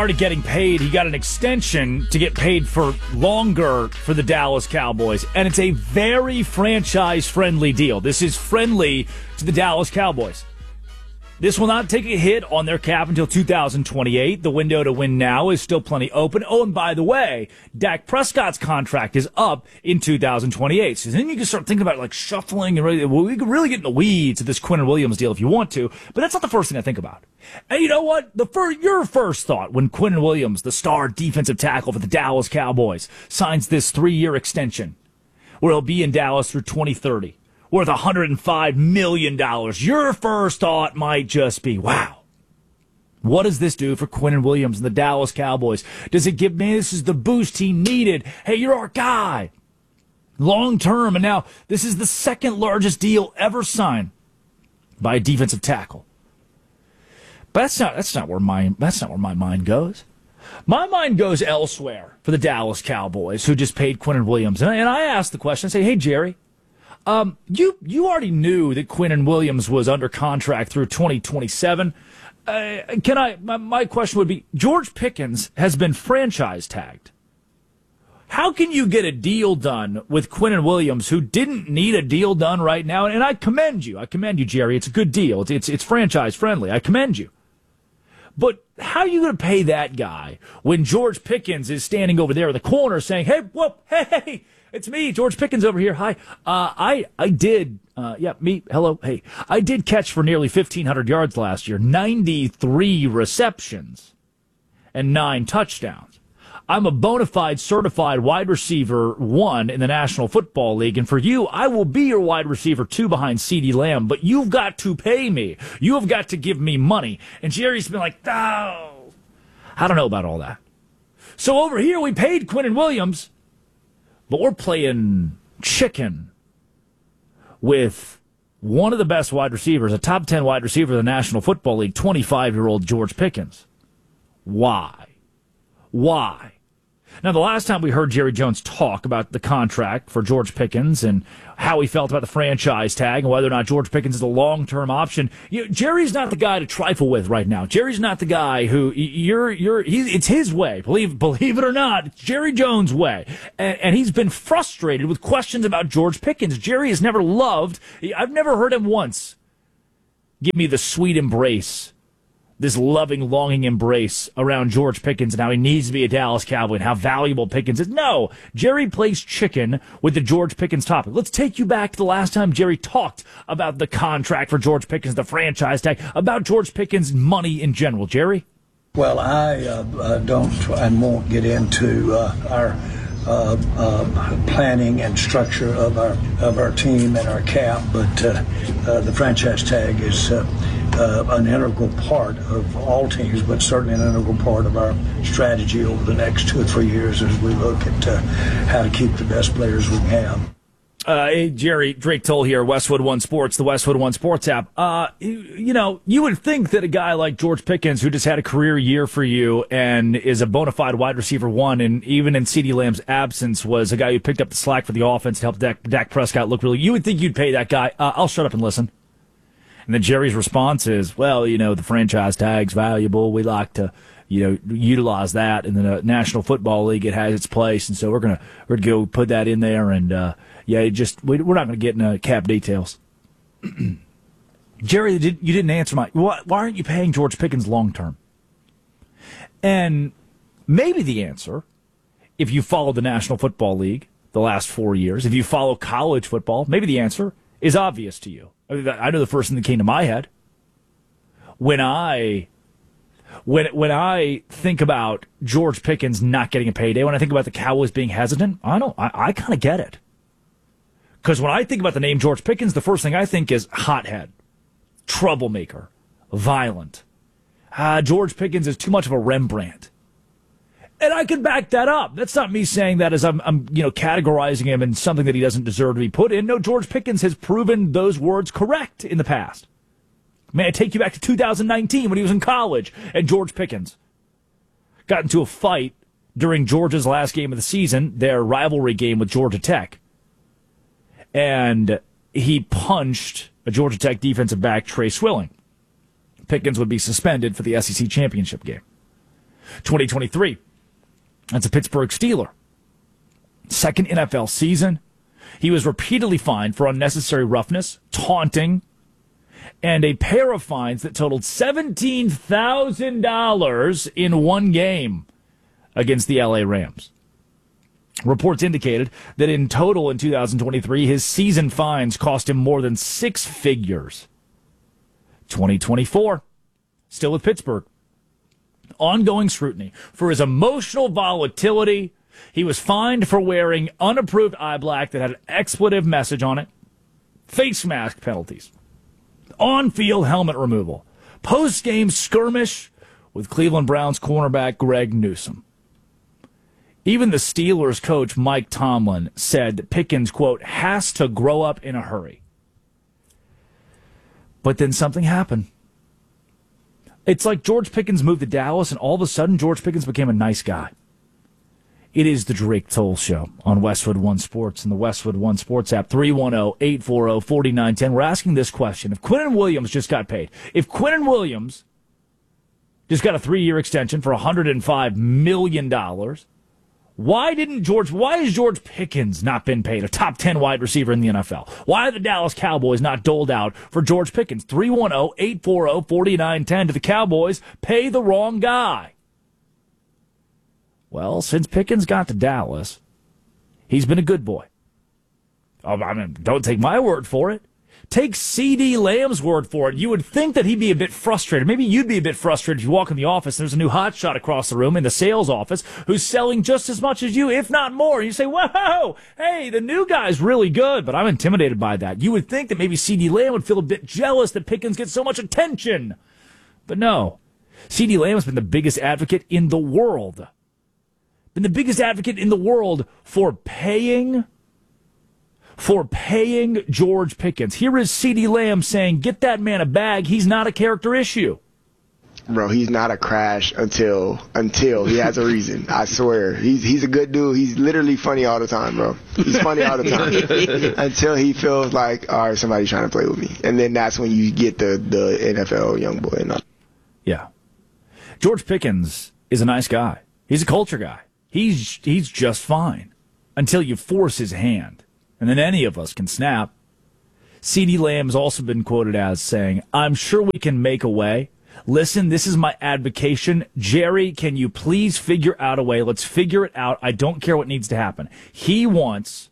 Started getting paid. He got an extension to get paid for longer for the Dallas Cowboys, and it's a very franchise-friendly deal. This is friendly to the Dallas Cowboys. This will not take a hit on their cap until 2028. The window to win now is still plenty open. Oh, and by the way, Dak Prescott's contract is up in 2028. So then you can start thinking about like shuffling. And we can really get in the weeds of this Quinnen Williams deal if you want to, but that's not the first thing I think about. And you know what? Your first thought when Quinnen Williams, the star defensive tackle for the Dallas Cowboys, signs this 3-year extension where he'll be in Dallas through 2030. Worth $105 million. Your first thought might just be, wow, what does this do for Quinnen Williams and the Dallas Cowboys? Does it give me, this is the boost he needed. Hey, you're our guy. Long term, and now this is the second largest deal ever signed by a defensive tackle. But that's not where my mind goes. My mind goes elsewhere for the Dallas Cowboys, who just paid Quinnen Williams. And I asked the question, I say, hey, Jerry, you already knew that Quinnen Williams was under contract through 2027. My question would be, George Pickens has been franchise tagged. How can you get a deal done with Quinnen Williams, who didn't need a deal done right now? And I commend you, Jerry. It's a good deal. It's franchise friendly. I commend you. But how are you going to pay that guy when George Pickens is standing over there in the corner saying, hey, whoa, hey, it's me, George Pickens over here. Hi. I did catch for nearly 1,500 yards last year, 93 receptions, and 9 touchdowns. I'm a bona fide certified wide receiver 1 in the National Football League, and for you, I will be your wide receiver 2 behind CeeDee Lamb, but you've got to pay me. You have got to give me money. And Jerry's been like, oh, I don't know about all that. So over here, we paid Quinnen Williams, but we're playing chicken with one of the best wide receivers, a top 10 wide receiver in the National Football League, 25-year-old George Pickens. Why? Now, the last time we heard Jerry Jones talk about the contract for George Pickens and how he felt about the franchise tag and whether or not George Pickens is a long-term option, Jerry's not the guy to trifle with right now. Jerry's not the guy who it's his way. Believe it or not, it's Jerry Jones' way. And he's been frustrated with questions about George Pickens. Jerry has never loved, I've never heard him once give me the sweet embrace, this loving, longing embrace around George Pickens and how he needs to be a Dallas Cowboy and how valuable Pickens is. No, Jerry plays chicken with the George Pickens topic. Let's take you back to the last time Jerry talked about the contract for George Pickens, the franchise tag, about George Pickens' money in general. Jerry? Well, I don't and won't get into our planning and structure of our team and our cap, but the franchise tag is an integral part of all teams, but certainly an integral part of our strategy over the next 2 or 3 years as we look at how to keep the best players we have. Hey, Jerry, Drake Toll here, Westwood One Sports, the Westwood One Sports app. You would think that a guy like George Pickens, who just had a career year for you and is a bona fide wide receiver 1, and even in CeeDee Lamb's absence was a guy who picked up the slack for the offense to help Dak Prescott look really, you would think you'd pay that guy. I'll shut up and listen. And then Jerry's response is, well, the franchise tag's valuable. We like to, utilize that in the National Football League. It has its place, and so we're gonna go put that in there. And we're not gonna get into cap details. Jerry, you didn't answer why aren't you paying George Pickens long term? And maybe the answer, if you follow the National Football League the last 4 years, if you follow college football, maybe the answer is obvious to you. I know the first thing that came to my head when I think about George Pickens not getting a payday, when I think about the Cowboys being hesitant, I kind of get it. Because when I think about the name George Pickens, the first thing I think is hothead, troublemaker, violent. George Pickens is too much of a Rembrandt. And I can back that up. That's not me saying that as I'm categorizing him in something that he doesn't deserve to be put in. No, George Pickens has proven those words correct in the past. May I take you back to 2019 when he was in college and George Pickens got into a fight during Georgia's last game of the season, their rivalry game with Georgia Tech. And he punched a Georgia Tech defensive back, Trey Swilling. Pickens would be suspended for the SEC championship game. 2023, that's a Pittsburgh Steeler. Second NFL season. He was repeatedly fined for unnecessary roughness, taunting, and a pair of fines that totaled $17,000 in one game against the LA Rams. Reports indicated that in total in 2023, his season fines cost him more than six figures. 2024, still with Pittsburgh. Ongoing scrutiny for his emotional volatility. He was fined for wearing unapproved eye black that had an expletive message on it. Face mask penalties. On-field helmet removal. Post-game skirmish with Cleveland Browns cornerback Greg Newsome. Even the Steelers coach Mike Tomlin said that Pickens, quote, has to grow up in a hurry. But then something happened. It's like George Pickens moved to Dallas, and all of a sudden George Pickens became a nice guy. It is the Drake Toll Show on Westwood One Sports and the Westwood One Sports app, 310-840-4910. We're asking this question. If Quinnen Williams just got paid, if Quinnen Williams just got a 3-year extension for $105 million, why has George Pickens not been paid, a top 10 wide receiver in the NFL? Why are the Dallas Cowboys not doled out for George Pickens? 310-840-4910. Do the Cowboys pay the wrong guy? Well, since Pickens got to Dallas, he's been a good boy. I mean, don't take my word for it. Take C.D. Lamb's word for it. You would think that he'd be a bit frustrated. Maybe you'd be a bit frustrated if you walk in the office and there's a new hotshot across the room in the sales office who's selling just as much as you, if not more. And you say, whoa, hey, the new guy's really good, but I'm intimidated by that. You would think that maybe C.D. Lamb would feel a bit jealous that Pickens gets so much attention. But no. C.D. Lamb has been the biggest advocate in the world. Been the biggest advocate in the world for paying George Pickens. Here is C.D. Lamb saying, get that man a bag. He's not a character issue. Bro, he's not a crash until he has a reason. I swear. He's a good dude. He's literally funny all the time, bro. He's funny all the time. Until he feels like, all right, somebody's trying to play with me. And then that's when you get the NFL young boy. Yeah. George Pickens is a nice guy. He's a culture guy. He's just fine until you force his hand. And then any of us can snap. C.D. Lamb's also been quoted as saying, I'm sure we can make a way. Listen, this is my advocation. Jerry, can you please figure out a way? Let's figure it out. I don't care what needs to happen. He wants,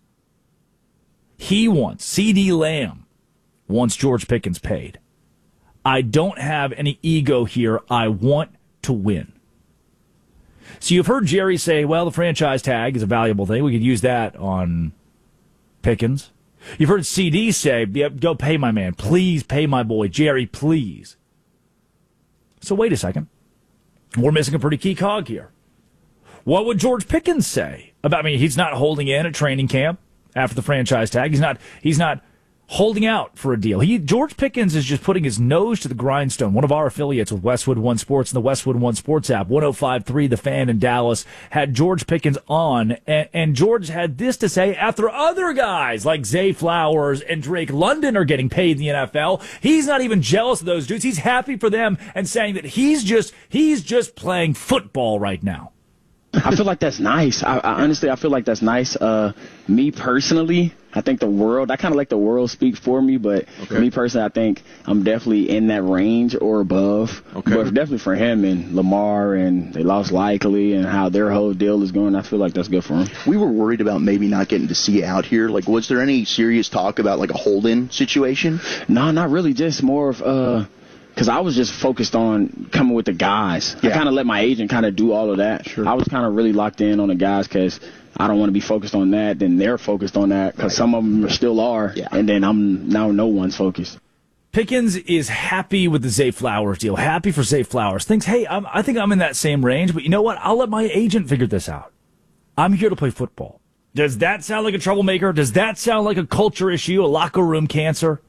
C.D. Lamb wants George Pickens paid. I don't have any ego here. I want to win. So you've heard Jerry say, well, the franchise tag is a valuable thing. We could use that on Pickens. You've heard CD say, go pay my man. Please pay my boy. Jerry, please. So wait a second. We're missing a pretty key cog here. What would George Pickens say about, he's not holding in at training camp after the franchise tag. He's not holding out for a deal. George Pickens is just putting his nose to the grindstone. One of our affiliates with Westwood One Sports and the Westwood One Sports app, 105.3 The Fan in Dallas, had George Pickens on, and George had this to say after other guys like Zay Flowers and Drake London are getting paid in the NFL. He's not even jealous of those dudes. He's happy for them and saying that he's just playing football right now. I feel like that's nice. I honestly feel like that's nice. Me personally, I think I kind of like the world speak for me, but me personally, I think I'm definitely in that range or above. Okay. But definitely for him and Lamar, and they lost Likely and how their whole deal is going, I feel like that's good for him. We were worried about maybe not getting to see out here. Like, was there any serious talk about like a hold-in situation? No, not really. Just more of because I was just focused on coming with the guys. Yeah. I kind of let my agent kind of do all of that. Sure. I was kind of really locked in on the guys because I don't want to be focused on that. Then they're focused on that because some of them still are. Yeah. And then no one's focused. Pickens is happy with the Zay Flowers deal. Happy for Zay Flowers. Thinks, hey, I think I'm in that same range. But you know what? I'll let my agent figure this out. I'm here to play football. Does that sound like a troublemaker? Does that sound like a culture issue, a locker room cancer?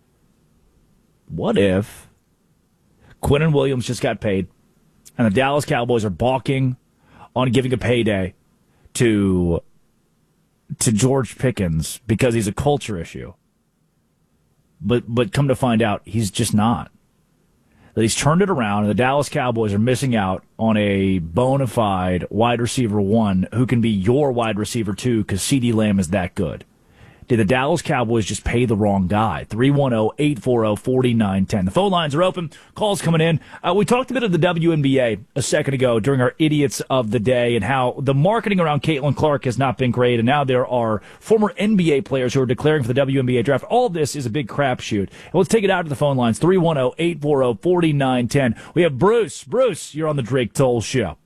What if Quinnen Williams just got paid, and the Dallas Cowboys are balking on giving a payday to George Pickens because he's a culture issue? But come to find out, he's just not. that he's turned it around, and the Dallas Cowboys are missing out on a bona fide wide receiver 1 who can be your wide receiver 2 because CeeDee Lamb is that good? Did the Dallas Cowboys just pay the wrong guy? 310-840-4910. The phone lines are open. Calls coming in. We talked a bit of the WNBA a second ago during our Idiots of the Day and how the marketing around Caitlin Clark has not been great, and now there are former NBA players who are declaring for the WNBA draft. All this is a big crapshoot. And let's take it out to the phone lines. 310-840-4910. We have Bruce. Bruce, you're on the Drake Toll Show.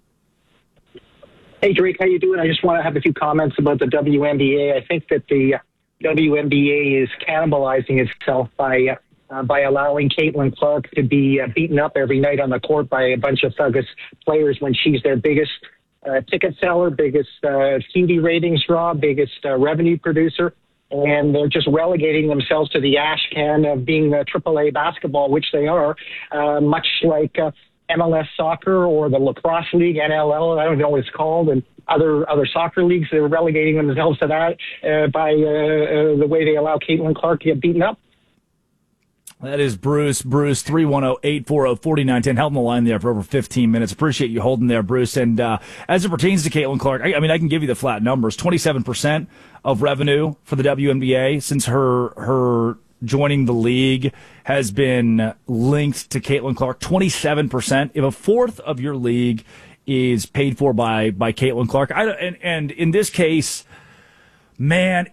Hey, Drake, how you doing? I just want to have a few comments about the WNBA. I think that the WNBA is cannibalizing itself by allowing Caitlin Clark to be beaten up every night on the court by a bunch of thuggish players when she's their biggest ticket seller, biggest TV ratings draw, biggest revenue producer. And they're just relegating themselves to the ash can of being AAA basketball, which they are, much like MLS soccer or the lacrosse league, NLL, I don't know what it's called, and other soccer leagues. They're relegating themselves to that by the way they allow Caitlin Clark to get beaten up. That is Bruce. Bruce, 310-840-4910. Held on the line there for over 15 minutes. Appreciate you holding there, Bruce. And as it pertains to Caitlin Clark, I mean, I can give you the flat numbers. 27% of revenue for the WNBA since her joining the league has been linked to Caitlin Clark. 27%. If a fourth of your league is paid for by Caitlin Clark, and in this case, man,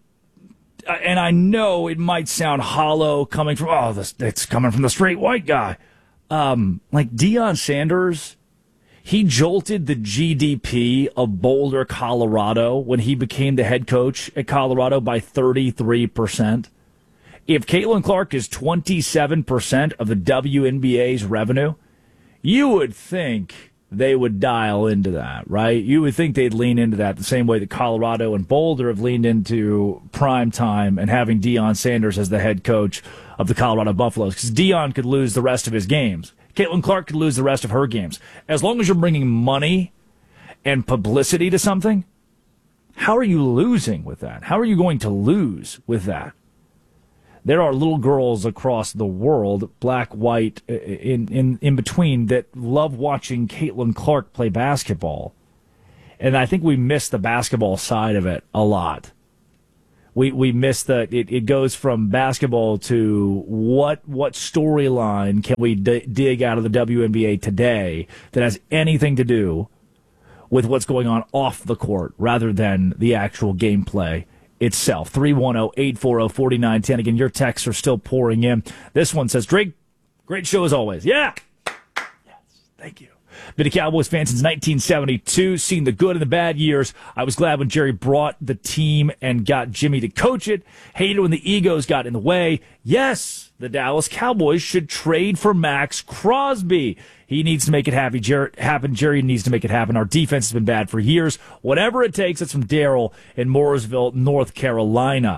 and I know it might sound hollow coming from, it's coming from the straight white guy. Like Deion Sanders, he jolted the GDP of Boulder, Colorado when he became the head coach at Colorado by 33%. If Caitlin Clark is 27% of the WNBA's revenue, you would think they would dial into that, right? You would think they'd lean into that the same way that Colorado and Boulder have leaned into prime time and having Deion Sanders as the head coach of the Colorado Buffaloes, because Deion could lose the rest of his games. Caitlin Clark could lose the rest of her games. As long as you're bringing money and publicity to something, how are you losing with that? How are you going to lose with that? There are little girls across the world, black, white, in between, that love watching Caitlin Clark play basketball. And I think we miss the basketball side of it a lot. We miss it goes from basketball to what storyline can we dig out of the WNBA today that has anything to do with what's going on off the court rather than the actual gameplay itself. 310-840-4910. Again, your texts are still pouring in. This one says, Drake, great show as always. Yeah. Yes. Thank you. Been a Cowboys fan since 1972, seen the good and the bad years. I was glad when Jerry brought the team and got Jimmy to coach it. Hated when the egos got in the way. Yes, the Dallas Cowboys should trade for Max Crosby. He needs to make it happen. Jerry needs to make it happen. Our defense has been bad for years. Whatever it takes. It's from Daryl in Mooresville, North Carolina.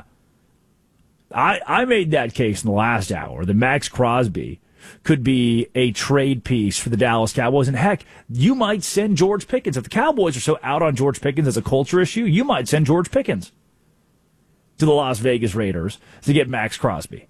I made that case in the last hour that Max Crosby could be a trade piece for the Dallas Cowboys. And heck, you might send George Pickens. If the Cowboys are so out on George Pickens as a culture issue, you might send George Pickens to the Las Vegas Raiders to get Max Crosby.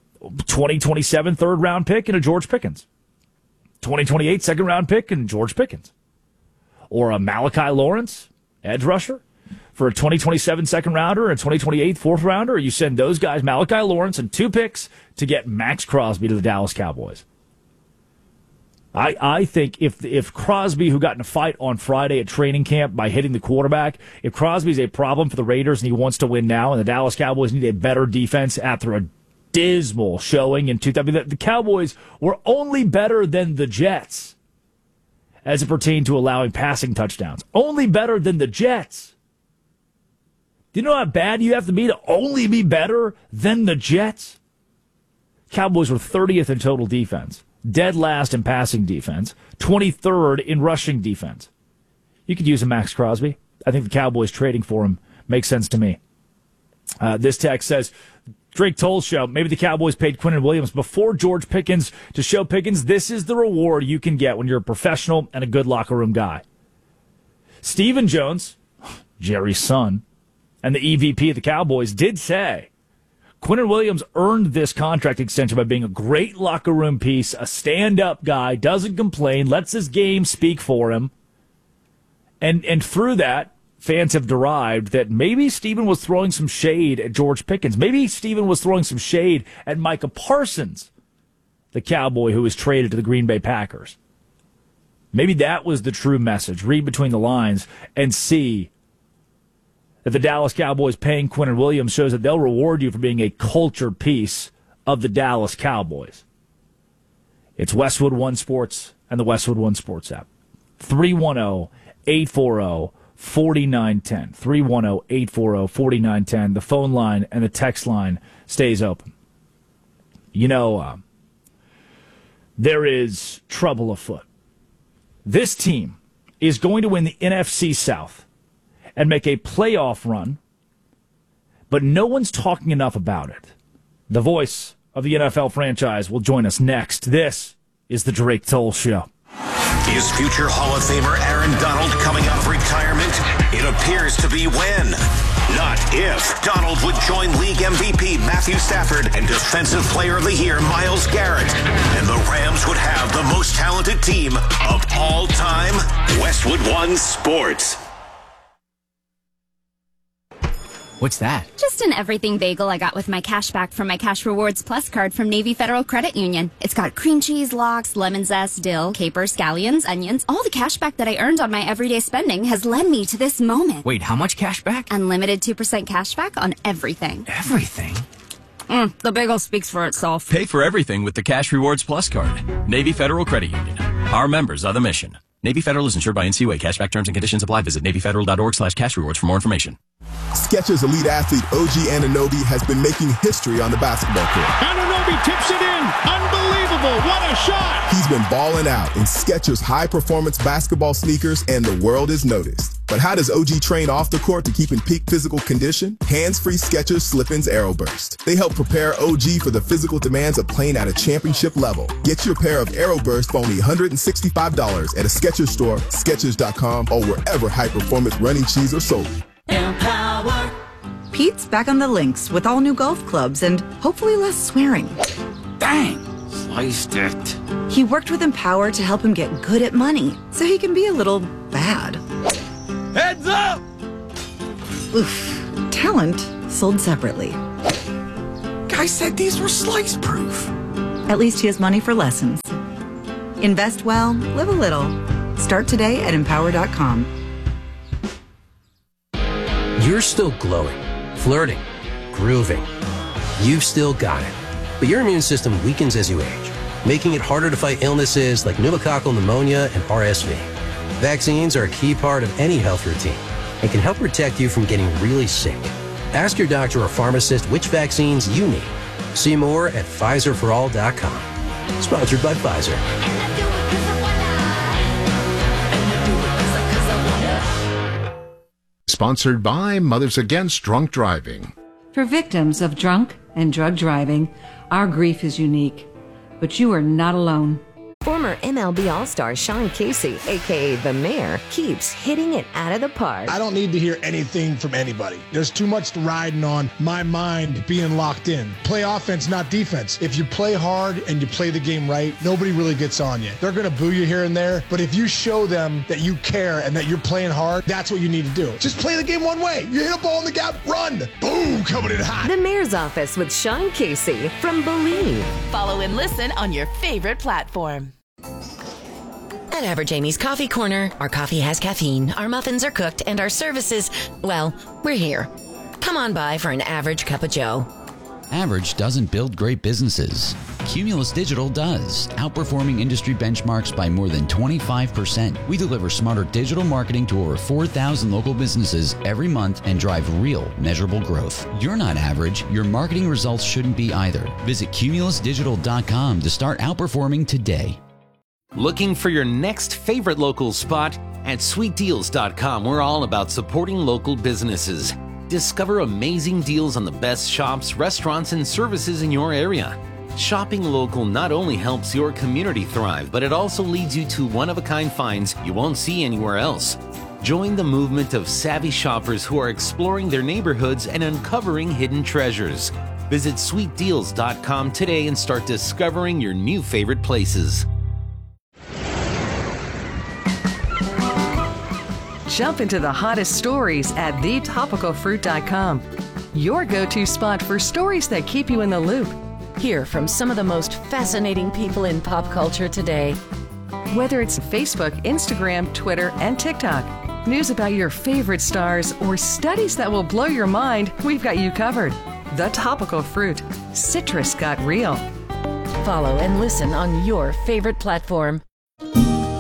2027 third-round pick and a George Pickens. 2028 second-round pick and George Pickens. Or a Malachi Lawrence, edge rusher, for a 2027 second-rounder and a 2028 fourth-rounder. You send those guys, Malachi Lawrence, and 2 picks to get Max Crosby to the Dallas Cowboys. I think if Crosby, who got in a fight on Friday at training camp by hitting the quarterback, if Crosby's a problem for the Raiders and he wants to win now, and the Dallas Cowboys need a better defense after a dismal showing in 2000, the Cowboys were only better than the Jets as it pertained to allowing passing touchdowns. Only better than the Jets. Do you know how bad you have to be to only be better than the Jets? Cowboys were 30th in total defense, dead last in passing defense, 23rd in rushing defense. You could use a Max Crosby. I think the Cowboys trading for him makes sense to me. This text says, Drake Toll Show, maybe the Cowboys paid Quinnen Williams before George Pickens to show Pickens this is the reward you can get when you're a professional and a good locker room guy. Stephen Jones, Jerry's son, and the EVP of the Cowboys did say Quinnen Williams earned this contract extension by being a great locker room piece, a stand-up guy, doesn't complain, lets his game speak for him. And through that, fans have derived that maybe Steven was throwing some shade at George Pickens. Maybe Steven was throwing some shade at Micah Parsons, the Cowboy who was traded to the Green Bay Packers. Maybe that was the true message. Read between the lines and see that the Dallas Cowboys paying Quinnen Williams shows that they'll reward you for being a culture piece of the Dallas Cowboys. It's Westwood One Sports and the Westwood One Sports app. 310-840-4910. 310-840-4910. The phone line and the text line stays open. You know, there is trouble afoot. This team is going to win the NFC South and make a playoff run, but no one's talking enough about it. The voice of the NFL franchise will join us next. This is the Drake Toll Show. Is future Hall of Famer Aaron Donald coming out of retirement? It appears to be when, not if, Donald would join league MVP Matthew Stafford and Defensive Player of the Year Myles Garrett. And the Rams would have the most talented team of all time. Westwood One Sports. What's that? Just an everything bagel I got with my cash back from my Cash Rewards Plus card from Navy Federal Credit Union. It's got cream cheese, lox, lemon zest, dill, capers, scallions, onions. All the cash back that I earned on my everyday spending has led me to this moment. Wait, how much cash back? Unlimited 2% cash back on everything. Everything? The bagel speaks for itself. Pay for everything with the Cash Rewards Plus card. Navy Federal Credit Union. Our members are the mission. Navy Federal is insured by NCUA. Cashback terms and conditions apply. Visit NavyFederal.org/cashrewards for more information. Skechers elite athlete OG Anunoby has been making history on the basketball court. Anunoby tips it in. Unbelievable. What a shot. He's been balling out in Skechers high-performance basketball sneakers, and the world has noticed. But how does OG train off the court to keep in peak physical condition? Hands-free Skechers Slip-ins Aeroburst. They help prepare OG for the physical demands of playing at a championship level. Get your pair of Aeroburst for only $165 at a Skechers store, Skechers.com, or wherever high-performance running shoes are sold. Empower. Pete's back on the links with all new golf clubs and hopefully less swearing. Dang! Sliced it. He worked with Empower to help him get good at money so he can be a little bad. Heads up! Oof. Talent sold separately. Guy said these were slice-proof. At least he has money for lessons. Invest well, live a little. Start today at Empower.com. You're still glowing, flirting, grooving. You've still got it. But your immune system weakens as you age, making it harder to fight illnesses like pneumococcal pneumonia and RSV. Vaccines are a key part of any health routine and can help protect you from getting really sick. Ask your doctor or pharmacist which vaccines you need. See more at PfizerForAll.com. Sponsored by Pfizer. Sponsored by Mothers Against Drunk Driving. For victims of drunk and drug driving, our grief is unique, but you are not alone. Former MLB All-Star Sean Casey, a.k.a. The Mayor, keeps hitting it out of the park. I don't need to hear anything from anybody. There's too much riding on my mind being locked in. Play offense, not defense. If you play hard and you play the game right, nobody really gets on you. They're going to boo you here and there, but if you show them that you care and that you're playing hard, that's what you need to do. Just play the game one way. You hit a ball in the gap, run. Boom, coming in hot. The Mayor's Office with Sean Casey from Believe. Follow and listen on your favorite platform. At Average Amy's Coffee Corner, our coffee has caffeine, our muffins are cooked, and our services, well, we're here. Come on by for an average cup of joe. Average doesn't build great businesses. Cumulus Digital does, outperforming industry benchmarks by more than 25%. We deliver smarter digital marketing to over 4,000 local businesses every month and drive real, measurable growth. You're not average. Your marketing results shouldn't be either. Visit cumulusdigital.com to start outperforming today. Looking for your next favorite local spot? At sweetdeals.com, we're all about supporting local businesses. Discover amazing deals on the best shops, restaurants, and services in your area. Shopping local not only helps your community thrive, but it also leads you to one-of-a-kind finds you won't see anywhere else. Join the movement of savvy shoppers who are exploring their neighborhoods and uncovering hidden treasures. Visit sweetdeals.com today and start discovering your new favorite places. Jump into the hottest stories at thetopicalfruit.com. Your go-to spot for stories that keep you in the loop. Hear from some of the most fascinating people in pop culture today. Whether it's Facebook, Instagram, Twitter, and TikTok, news about your favorite stars, or studies that will blow your mind, we've got you covered. The Topical Fruit. Citrus got real. Follow and listen on your favorite platform.